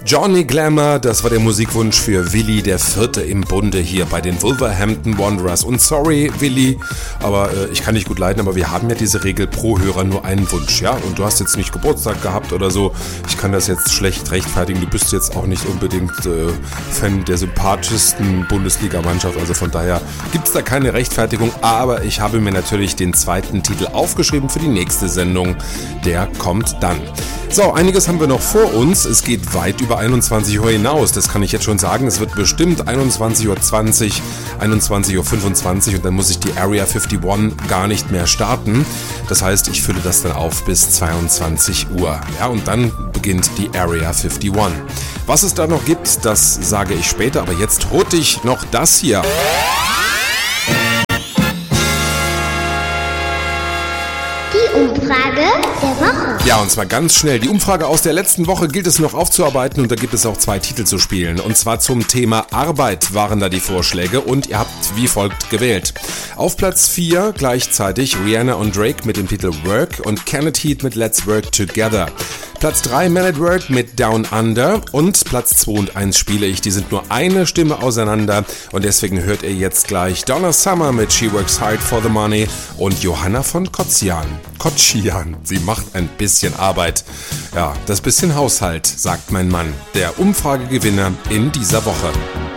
Johnny Glamour, das war der Musikwunsch für Willi, der Vierte im Bunde hier bei den Wolverhampton Wanderers. Und sorry, Willi, aber ich kann dich gut leiden, aber wir haben ja diese Regel pro Hörer nur einen Wunsch, ja? Und du hast jetzt nicht Geburtstag gehabt oder so. Ich kann das jetzt schlecht rechtfertigen. Du bist jetzt auch nicht unbedingt Fan der sympathischsten Bundesligamannschaft. Also von daher gibt es da keine Rechtfertigung. Aber ich habe mir natürlich den zweiten Titel aufgeschrieben für die nächste Sendung. Der kommt dann. So, einiges haben wir noch vor uns. Es geht weit über 21 Uhr hinaus. Das kann ich jetzt schon sagen. Es wird bestimmt 21.20 Uhr, 21.25 Uhr und dann muss ich die Area 51 gar nicht mehr starten. Das heißt, ich fülle das dann auf bis 22 Uhr. Ja, und dann beginnt die Area 51. Was es da noch gibt, das sage ich später. Aber jetzt holte ich noch das hier. Umfrage der Woche. Ja, und zwar ganz schnell. Die Umfrage aus der letzten Woche gilt es noch aufzuarbeiten und da gibt es auch 2 Titel zu spielen. Und zwar zum Thema Arbeit waren da die Vorschläge und ihr habt wie folgt gewählt. Auf Platz 4 gleichzeitig Rihanna und Drake mit dem Titel Work und Kenneth Heat mit Let's Work Together. Platz 3 Man at Work mit Down Under und Platz 2 und 1 spiele ich. Die sind nur eine Stimme auseinander und deswegen hört ihr jetzt gleich Donna Summer mit She Works Hard for the Money und Johanna von Kotschian. Sie macht ein bisschen Arbeit. Ja, das bisschen Haushalt, sagt mein Mann, der Umfragegewinner in dieser Woche.